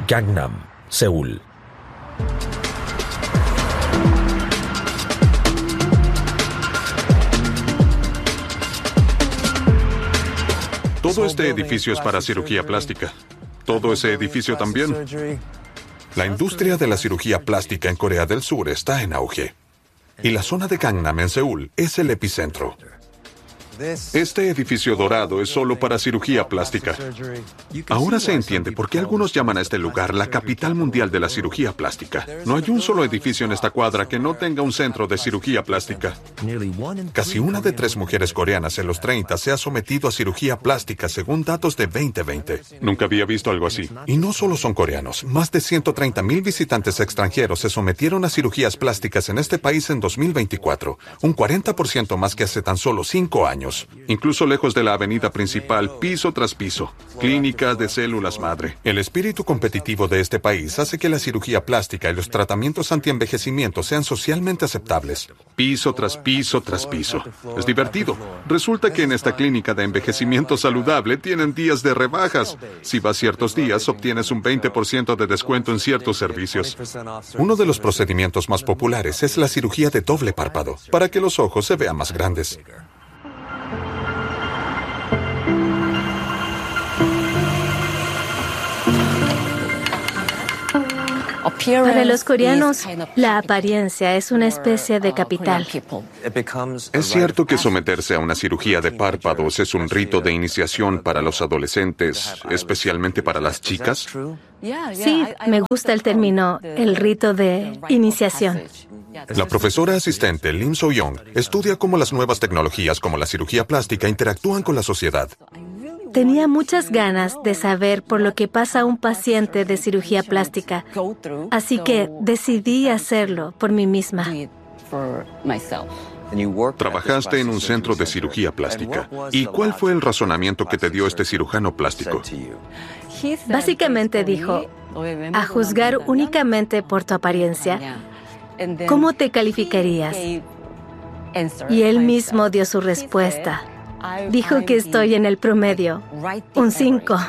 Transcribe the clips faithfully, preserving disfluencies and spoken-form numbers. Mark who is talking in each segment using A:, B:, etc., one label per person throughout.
A: Gangnam, Seúl.
B: Todo este edificio es para cirugía plástica. Todo ese edificio también. La industria de la cirugía plástica en Corea del Sur está en auge. Y la zona de Gangnam en Seúl es el epicentro. Este edificio dorado es solo para cirugía plástica. Ahora se entiende por qué algunos llaman a este lugar la capital mundial de la cirugía plástica. No hay un solo edificio en esta cuadra que no tenga un centro de cirugía plástica. Casi una de tres mujeres coreanas en los treinta se ha sometido a cirugía plástica según datos de veinte veinte. Nunca había visto algo así. Y no solo son coreanos. Más de ciento treinta mil visitantes extranjeros se sometieron a cirugías plásticas en este país en dos mil veinticuatro. Un cuarenta por ciento más que hace tan solo cinco años. Incluso lejos de la avenida principal, piso tras piso. Clínicas de células madre. El espíritu competitivo de este país hace que la cirugía plástica y los tratamientos antienvejecimiento sean socialmente aceptables. Piso tras piso tras piso. Es divertido. Resulta que en esta clínica de envejecimiento saludable tienen días de rebajas. Si vas ciertos días, obtienes un veinte por ciento de descuento en ciertos servicios. Uno de los procedimientos más populares es la cirugía de doble párpado, para que los ojos se vean más grandes.
C: Para los coreanos, la apariencia es una especie de capital.
B: ¿Es cierto que someterse a una cirugía de párpados es un rito de iniciación para los adolescentes, especialmente para las chicas?
C: Sí, me gusta el término, el rito de iniciación.
B: La profesora asistente Lim So-young estudia cómo las nuevas tecnologías como la cirugía plástica interactúan con la sociedad.
C: Tenía muchas ganas de saber por lo que pasa un paciente de cirugía plástica, así que decidí hacerlo por mí misma.
B: Trabajaste en un centro de cirugía plástica. ¿Y cuál fue el razonamiento que te dio este cirujano plástico?
C: Básicamente dijo, a juzgar únicamente por tu apariencia, ¿cómo te calificarías? Y él mismo dio su respuesta. Dijo que estoy en el promedio, un cinco.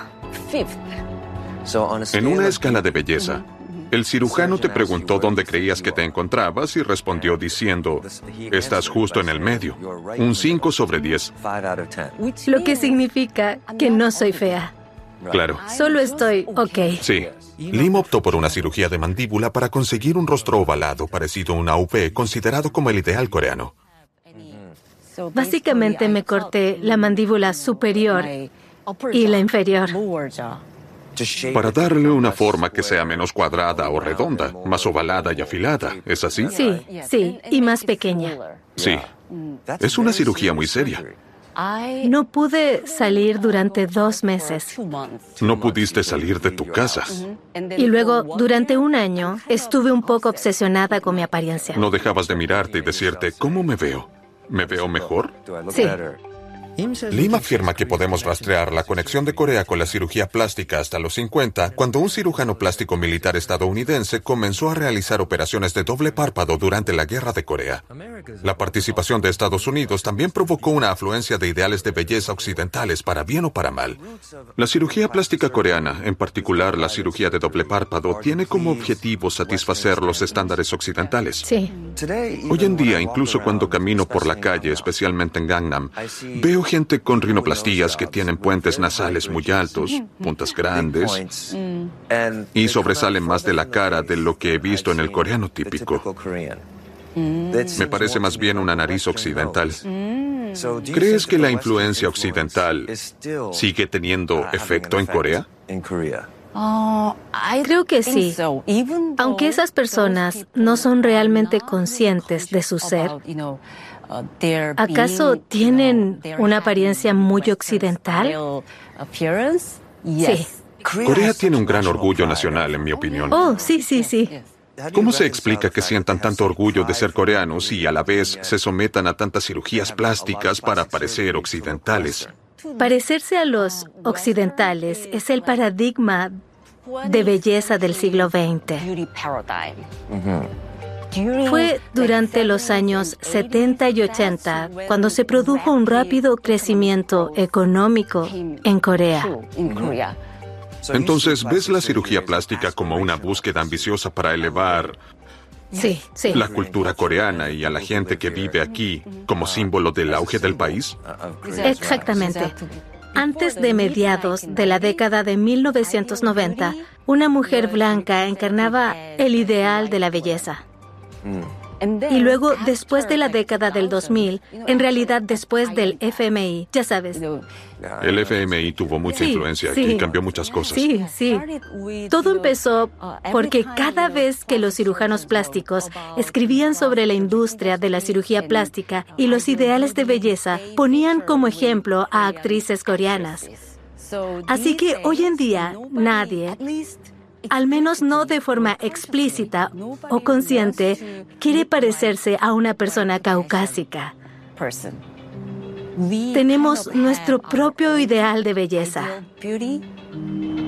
B: En una escala de belleza, el cirujano te preguntó dónde creías que te encontrabas y respondió diciendo, estás justo en el medio, un cinco sobre diez.
C: Lo que significa que no soy fea.
B: Claro.
C: Solo estoy ok.
B: Sí. Lim optó por una cirugía de mandíbula para conseguir un rostro ovalado parecido a una V, considerado como el ideal coreano.
C: Básicamente me corté la mandíbula superior y la inferior.
B: Para darle una forma que sea menos cuadrada o redonda, más ovalada y afilada, ¿es así?
C: Sí, sí, y más pequeña.
B: Sí. Es una cirugía muy seria.
C: No pude salir durante dos meses.
B: No pudiste salir de tu casa.
C: Y luego, durante un año, estuve un poco obsesionada con mi apariencia.
B: No dejabas de mirarte y decirte, ¿cómo me veo? ¿Me veo mejor?
C: Sí.
B: Lim afirma que podemos rastrear la conexión de Corea con la cirugía plástica hasta los cincuenta, cuando un cirujano plástico militar estadounidense comenzó a realizar operaciones de doble párpado durante la Guerra de Corea. La participación de Estados Unidos también provocó una afluencia de ideales de belleza occidentales, para bien o para mal. La cirugía plástica coreana, en particular la cirugía de doble párpado, tiene como objetivo satisfacer los estándares occidentales.
C: Sí.
B: Hoy en día, incluso cuando camino por la calle, especialmente en Gangnam, veo gente con rinoplastías que tienen puentes nasales muy altos, puntas grandes, y sobresalen más de la cara de lo que he visto en el coreano típico. Me parece más bien una nariz occidental. ¿Crees que la influencia occidental sigue teniendo efecto en Corea?
C: Creo que sí. Aunque esas personas no son realmente conscientes de su ser, ¿acaso tienen una apariencia muy occidental? Sí.
B: Corea tiene un gran orgullo nacional, en mi opinión.
C: Oh, sí, sí, sí.
B: ¿Cómo se explica que sientan tanto orgullo de ser coreanos y a la vez se sometan a tantas cirugías plásticas para parecer occidentales?
C: Parecerse a los occidentales es el paradigma de belleza del siglo veinte. Fue durante los años setenta y ochenta cuando se produjo un rápido crecimiento económico en Corea.
B: Entonces, ¿ves la cirugía plástica como una búsqueda ambiciosa para elevar
C: Sí, sí.
B: la cultura coreana y a la gente que vive aquí como símbolo del auge del país?
C: Exactamente. Antes de mediados de la década de mil novecientos noventa, una mujer blanca encarnaba el ideal de la belleza. Y luego, después de la década del dos mil, en realidad después del F M I, ya sabes.
B: El F M I tuvo mucha
C: Sí,
B: influencia
C: sí.
B: aquí y cambió muchas cosas.
C: Sí, sí. Todo empezó porque cada vez que los cirujanos plásticos escribían sobre la industria de la cirugía plástica y los ideales de belleza, ponían como ejemplo a actrices coreanas. Así que hoy en día nadie, al menos no de forma explícita o consciente, quiere parecerse a una persona caucásica. Tenemos nuestro propio ideal de belleza.